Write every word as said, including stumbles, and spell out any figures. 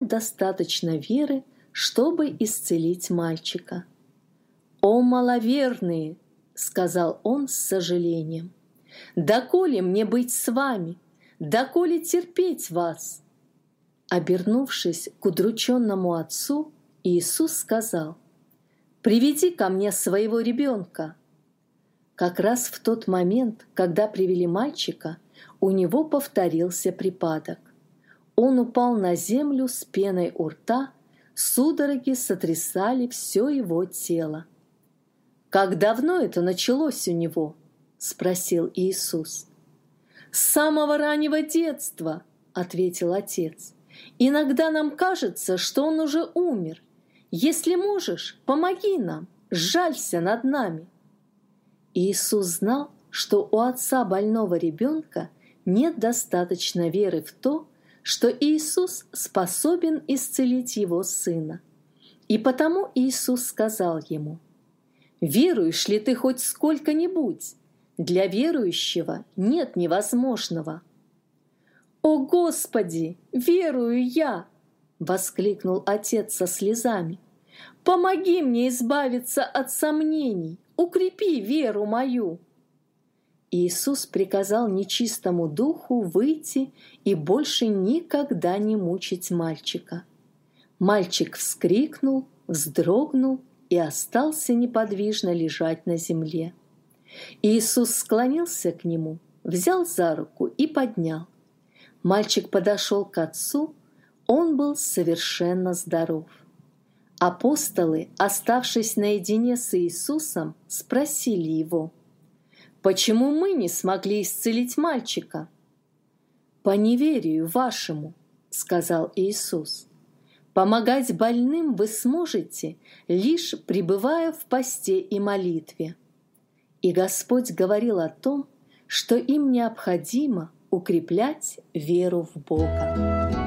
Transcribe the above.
достаточно веры, чтобы исцелить мальчика. «О, маловерные!» — сказал он с сожалением. «Доколе мне быть с вами? Доколе терпеть вас?» Обернувшись к удрученному отцу, Иисус сказал: «Приведи ко мне своего ребенка». Как раз в тот момент, когда привели мальчика, у него повторился припадок. Он упал на землю с пеной у рта, судороги сотрясали все его тело. «Как давно это началось у него?» — спросил Иисус. «С самого раннего детства», — ответил отец. «Иногда нам кажется, что он уже умер. Если можешь, помоги нам, сжалься над нами». Иисус знал, что у отца больного ребенка нет достаточно веры в то, что Иисус способен исцелить его сына. И потому Иисус сказал ему: «Веруешь ли ты хоть сколько-нибудь? Для верующего нет невозможного». «О Господи, верую я!» — воскликнул отец со слезами. «Помоги мне избавиться от сомнений, укрепи веру мою». Иисус приказал нечистому духу выйти и больше никогда не мучить мальчика. Мальчик вскрикнул, вздрогнул и остался неподвижно лежать на земле. Иисус склонился к нему, взял за руку и поднял. Мальчик подошел к отцу, он был совершенно здоров. Апостолы, оставшись наедине с Иисусом, спросили его: «Почему мы не смогли исцелить мальчика?» «По неверию вашему», — сказал Иисус. «Помогать больным вы сможете, лишь пребывая в посте и молитве». И Господь говорил о том, что им необходимо укреплять веру в Бога.